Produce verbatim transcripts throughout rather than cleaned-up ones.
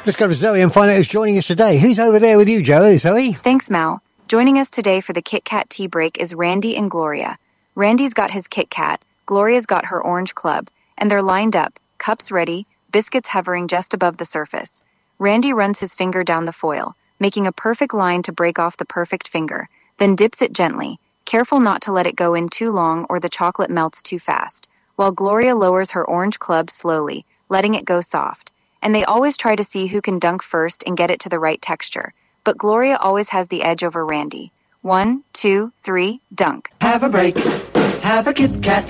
Let's go to Zoe and find out who's joining us today. Who's over there with you, Joe? Zoe? Thanks, Mal. Joining us today for the Kit Kat tea break is Randy and Gloria. Randy's got his Kit Kat, Gloria's got her Orange Club, and they're lined up, cups ready, biscuits hovering just above the surface. Randy runs his finger down the foil, making a perfect line to break off the perfect finger, then dips it gently, careful not to let it go in too long or the chocolate melts too fast, while Gloria lowers her Orange Club slowly, letting it go soft. And they always try to see who can dunk first and get it to the right texture. But Gloria always has the edge over Randy. One, two, three, dunk. Have a break. Have a Kit Kat.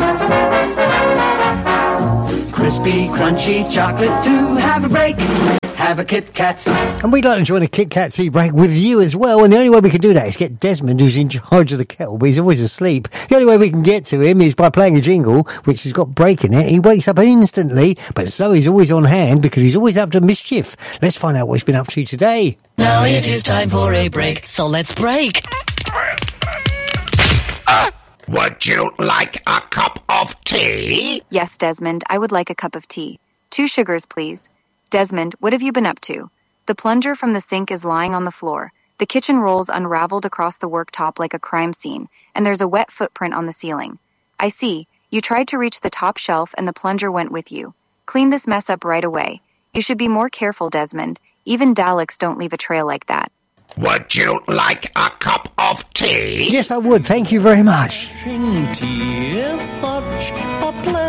Crispy, crunchy chocolate too. Have a break. Have a Kit Kat. And we'd like to join a Kit Kat tea break with you as well. And the only way we can do that is get Desmond, who's in charge of the kettle, but he's always asleep. The only way we can get to him is by playing a jingle, which has got break in it. He wakes up instantly, but Zoe's always on hand because he's always up to mischief. Let's find out what he's been up to today. Now it is time for a break, so let's break. Would you like a cup of tea? Yes, Desmond, I would like a cup of tea. Two sugars, please. Desmond, what have you been up to? The plunger from the sink is lying on the floor. The kitchen rolls unraveled across the worktop like a crime scene, and there's a wet footprint on the ceiling. I see. You tried to reach the top shelf and the plunger went with you. Clean this mess up right away. You should be more careful, Desmond. Even Daleks don't leave a trail like that. Would you like a cup of tea? Yes, I would. Thank you very much. Tea is such a